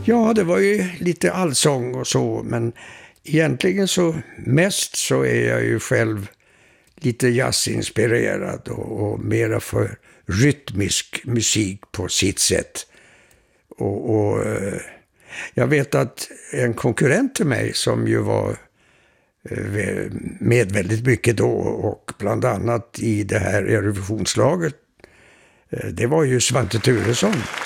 Ja, det var ju lite allsång och så, men egentligen så mest så är jag ju själv lite jazzinspirerad och mera för rytmisk musik på sitt sätt. Jag vet att en konkurrent till mig som ju var med väldigt mycket då och bland annat i det här Eurovisionsslaget, det var ju Svante Thuresson.